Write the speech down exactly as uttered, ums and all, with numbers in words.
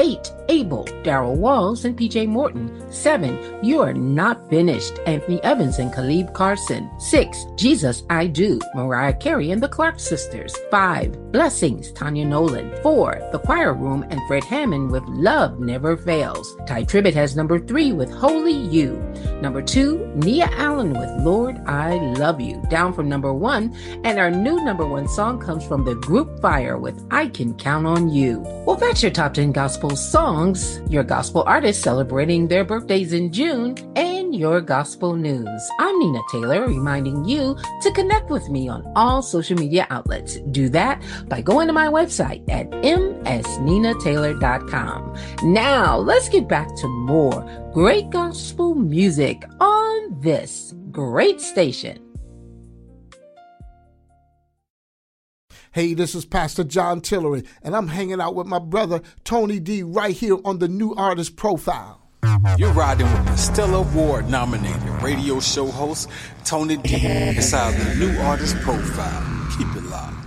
eight, Abel, Darrell Walls, and P J Morton. seven, You Are Not Finished, Anthony Evans and Khalib Carson. six, Jesus I Do, Mariah Carey and the Clark Sisters. five, Blessings, Tanya Nolan. four, The Choir Room and Fred Hammond with Love Never Fails. Ty Tribbett has number three with Holy You. Number two, Nia Allen with Lord I Love You, down from number one. And our new number one song comes from the group Fire with I Can Count on You. Well, that's your top ten gospel songs, your gospel artists celebrating their birthdays in June, and your gospel news. I'm Nina Taylor, reminding you to connect with me on all social media outlets. Do that by going to my website at m s nina taylor dot com. Now, let's get back to more great gospel music on this great station. Hey, this is Pastor John Tillery, and I'm hanging out with my brother Tony D right here on the New Artist Profile. You're riding with the Stellar Award-nominated radio show host, Tony D, inside the New Artist Profile. Keep it locked.